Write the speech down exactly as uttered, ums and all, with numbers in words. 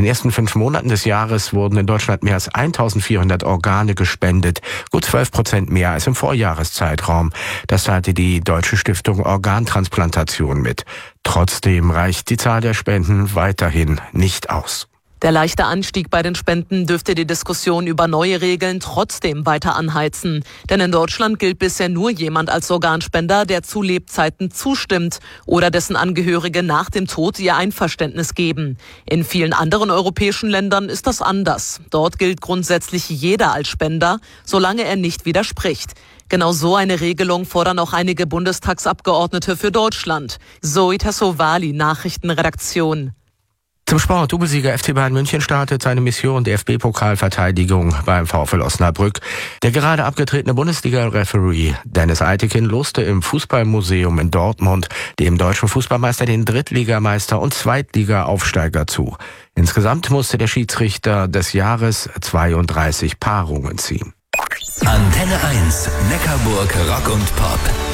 den ersten fünf Monaten des Jahres wurden in Deutschland mehr als eintausendvierhundert Organe gespendet, gut zwölf Prozent mehr als im Vorjahreszeitraum. Das teilte die Deutsche Stiftung Organtransplantation mit. Trotzdem reicht die Zahl der Spenden weiterhin nicht aus. Der leichte Anstieg bei den Spenden dürfte die Diskussion über neue Regeln trotzdem weiter anheizen. Denn in Deutschland gilt bisher nur jemand als Organspender, der zu Lebzeiten zustimmt oder dessen Angehörige nach dem Tod ihr Einverständnis geben. In vielen anderen europäischen Ländern ist das anders. Dort gilt grundsätzlich jeder als Spender, solange er nicht widerspricht. Genau so eine Regelung fordern auch einige Bundestagsabgeordnete für Deutschland. Zoe Tassovali, Nachrichtenredaktion. Zum Sport. Doublesieger F C Bayern München startet seine Mission D F B-Pokalverteidigung beim VfL Osnabrück. Der gerade abgetretene Bundesliga-Referee Dennis Eitekin loste im Fußballmuseum in Dortmund dem deutschen Fußballmeister den Drittligameister und Zweitliga-Aufsteiger zu. Insgesamt musste der Schiedsrichter des Jahres zweiunddreißig Paarungen ziehen. Antenne eins, Neckarburg Rock und Pop.